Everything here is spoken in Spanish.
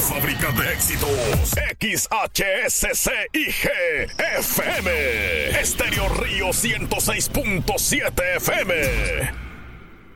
fábrica de éxitos. XHSCIG FM. Estéreo Río 106.7 FM.